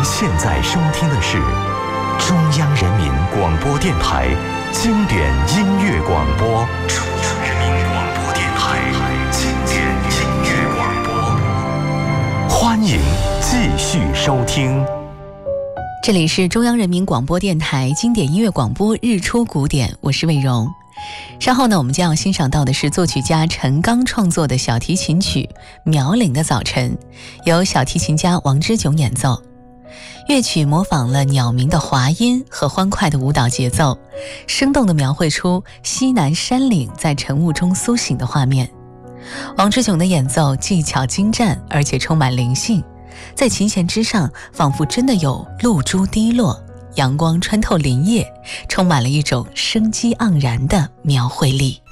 现在收听的是中央人民广播电台经典音乐广播。中央人民广播电台经典音乐广播，欢迎继续收听。 这里是中央人民广播电台经典音乐广播日出古典，我是魏荣。稍后呢，我们将要欣赏到的是作曲家陈刚创作的小提琴曲《苗岭的早晨》，由小提琴家王之炯演奏。乐曲模仿了鸟鸣的滑音和欢快的舞蹈节奏，生动地描绘出西南山岭在晨雾中苏醒的画面。王之炯的演奏技巧精湛，而且充满灵性，在琴弦之上仿佛真的有露珠滴落，阳光穿透林叶，充满了一种生机盎然的描绘力。